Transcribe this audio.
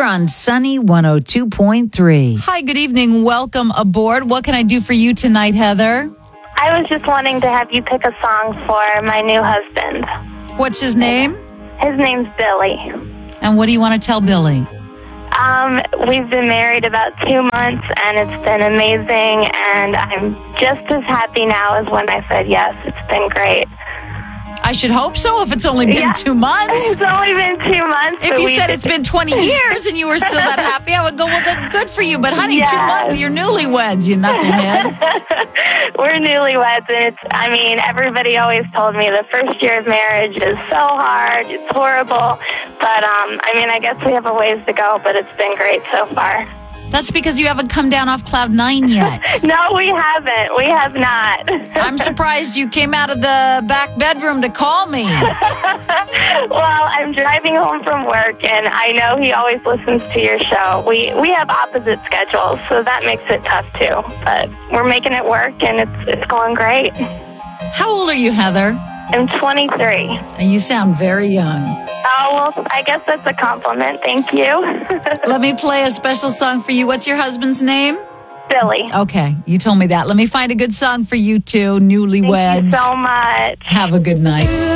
on Sunny 102.3. Hi, good evening. Welcome aboard. What can I do for you tonight, Heather? I was just wanting to have you pick a song for my new husband. What's his name? His name's Billy. And what do you want to tell Billy? We've been married about 2 months, and it's been amazing, and I'm just as happy now as when I said yes. It's been great. I should hope so if it's only been 2 months. It's only been 2 months. If you said it's been 20 years and you were still that happy, I would go, well, then good for you. But honey, Yes. 2 months, you're newlyweds, you knucklehead. We're newlyweds, and everybody always told me the first year of marriage is so hard, it's horrible. But, I guess we have a ways to go, but it's been great so far. That's because you haven't come down off cloud 9 yet. No, we haven't. We have not. I'm surprised you came out of the back bedroom to call me. Well, I'm driving home from work, and I know he always listens to your show. We have opposite schedules, so that makes it tough, too. But we're making it work, and it's going great. How old are you, Heather? I'm 23. And you sound very young. Oh, well, I guess that's a compliment. Thank you. Let me play a special song for you. What's your husband's name? Billy. Okay, you told me that. Let me find a good song for you two, newlyweds. Thank you so much. Have a good night.